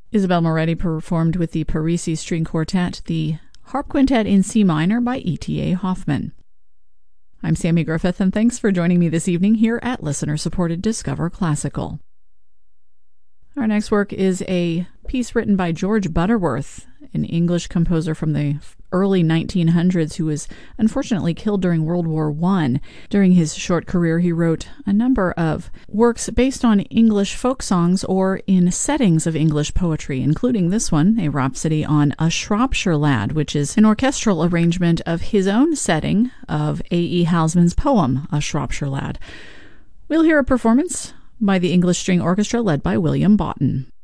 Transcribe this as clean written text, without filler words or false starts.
Isabel Moretti performed with the Parisi String Quartet the Harp Quintet in C minor by E.T.A. Hoffman. I'm Sammy Griffith, and thanks for joining me this evening here at listener-supported Discover Classical. Our next work is a piece written by George Butterworth, an English composer from the early 1900s who was unfortunately killed during World War I. During his short career, he wrote a number of works based on English folk songs or in settings of English poetry, including this one, a rhapsody on A Shropshire Lad, which is an orchestral arrangement of his own setting of A.E. Housman's poem, A Shropshire Lad. We'll hear a performance by the English String Orchestra led by William Boughton.